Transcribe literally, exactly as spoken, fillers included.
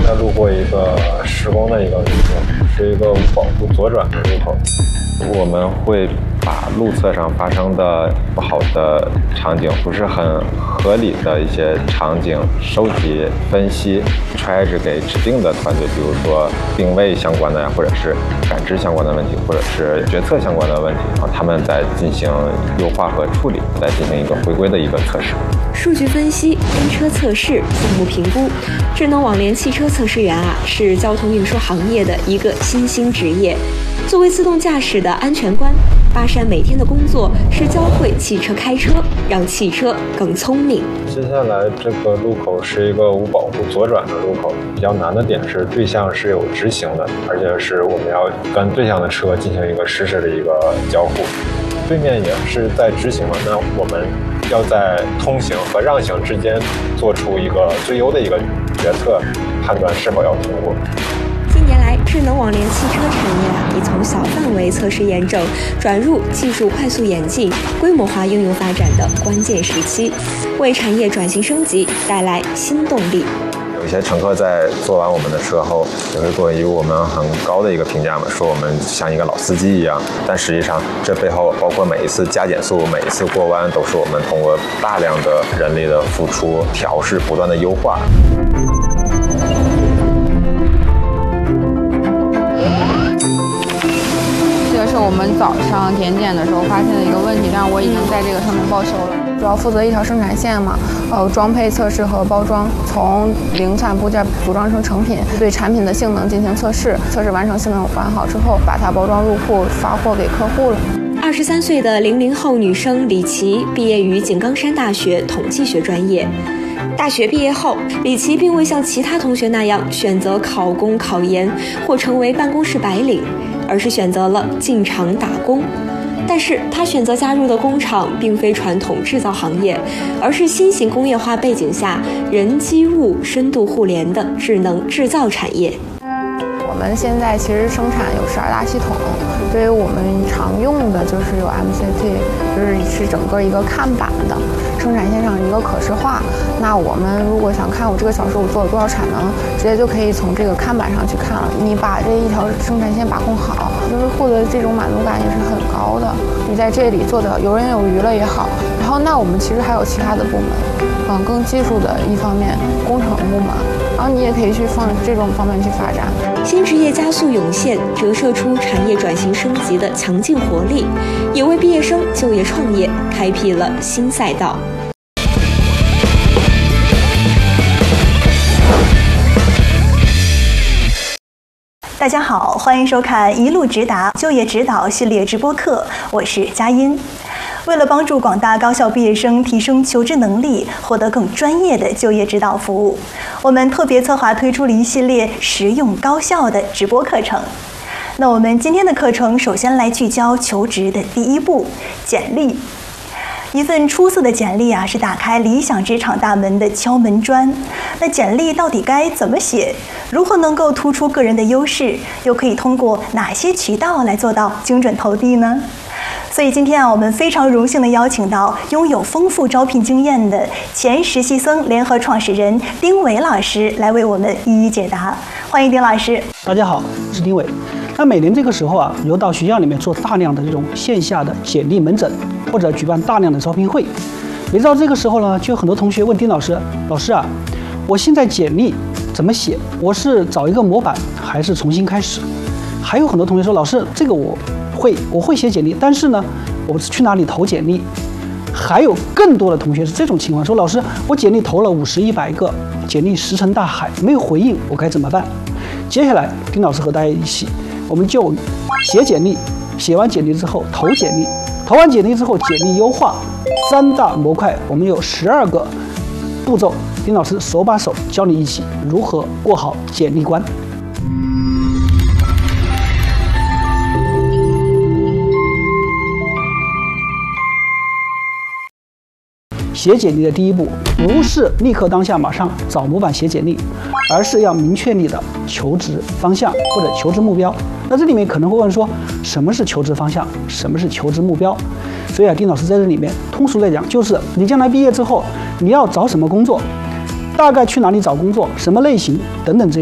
现在路过一个施工的一个路口，是一个无保护左转的路口。我们会把路侧上发生的不好的场景，不是很合理的一些场景收集、分析，揣着给指定的团队，比如说定位相关的呀，或者是感知相关的问题，或者是决策相关的问题，然后他们再进行优化和处理，再进行一个回归的一个测试。 数据分析、跟车测试、项目评估，智能网联汽车测试员啊，是交通运输行业的一个新兴职业。作为自动驾驶的安全官，巴山每天的工作是教会汽车开车，让汽车更聪明。 接下来这个路口是一个无保护左转的路口，比较难的点是对向是有直行的，而且是我们要跟对向的车进行一个实时的一个交互。对面也是在直行的，那我们要在通行和让行之间做出一个最优的一个决策，判断是否要通过。 近年来，智能网联汽车产业啊，已从小范围测试验证转入技术快速演进、规模化应用发展的关键时期，为产业转型升级带来新动力。 有一些乘客在坐完我们的车后，也会给予我们很高的一个评价嘛，说我们像一个老司机一样。但实际上，这背后包括每一次加减速、每一次过弯，都是我们通过大量的人力的付出、调试、不断的优化。 这个是我们早上点检的时候发现的一个问题，但是我已经在这个上面报修了。主要负责一条生产线嘛，呃，装配测试和包装，从零散部件组装成成品，对产品的性能进行测试，测试完成、性能完好之后，把它包装入库，发货给客户了。 二十三岁的零零后女生李琦毕业于井冈山大学统计学专业。大学毕业后，李琦并未像其他同学那样选择考公考研或成为办公室白领，而是选择了进厂打工。但是他选择加入的工厂并非传统制造行业，而是新型工业化背景下人机物深度互联的智能制造产业。 我们现在其实生产有十二大系统，对于我们常用的就是有 M C T， 就是是整个一个看板的生产线上一个可视化。那我们如果想看我这个小时我做了多少产能，直接就可以从这个看板上去看了。你把这一条生产线把控好，就是获得这种满足感也是很高的。你在这里做的游刃有余了也好，然后那我们其实还有其他的部门，嗯，更技术的一方面，工程部门。然后你也可以去放这种方面去发展。 新职业加速涌现，折射出产业转型升级的强劲活力，也为毕业生就业创业开辟了新赛道。 大家好，欢迎收看一路直达就业指导系列直播课，我是佳音。为了帮助广大高校毕业生提升求职能力，获得更专业的就业指导服务，我们特别策划推出了一系列实用高效的直播课程。那我们今天的课程首先来聚焦求职的第一步——简历。一份出色的简历啊，是打开理想职场大门的敲门砖。那简历到底该怎么写？如何能够突出个人的优势？又可以通过哪些渠道来做到精准投递呢？所以今天啊，我们非常荣幸地邀请到拥有丰富招聘经验的前实习生联合创始人丁伟老师来为我们一一解答。欢迎丁老师。 大家好，我是丁伟。那每年这个时候啊，有到学校里面做大量的这种线下的简历门诊，或者举办大量的招聘会。每到这个时候呢，就有很多同学问丁老师：“老师啊，我现在简历怎么写？我是找一个模板，还是重新开始？”还有很多同学说：“老师，这个我会，我会写简历，但是呢，我去哪里投简历？”还有更多的同学是这种情况，说：“老师，我简历投了五十、一百个，简历石沉大海，没有回应，我该怎么办？”接下来，丁老师和大家一起，我们就写简历，写完简历之后投简历，投完简历之后简历优化三大模块，我们有十二个步骤，丁老师手把手教你一起如何过好简历关。写简历的第一步，不是立刻当下马上找模板写简历，而是要明确你的求职方向或者求职目标。那这里面可能会问说，什么是求职方向，什么是求职目标？所以啊，丁老师在这里面通俗来讲，就是你将来毕业之后，你要找什么工作，大概去哪里找工作，什么类型等等这些。